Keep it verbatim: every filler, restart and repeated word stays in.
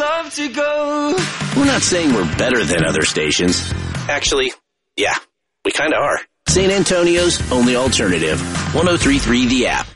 love to go. We're not saying we're better than other stations. Actually, yeah, we kind of are. San Antonio's only alternative. one oh three point three The App.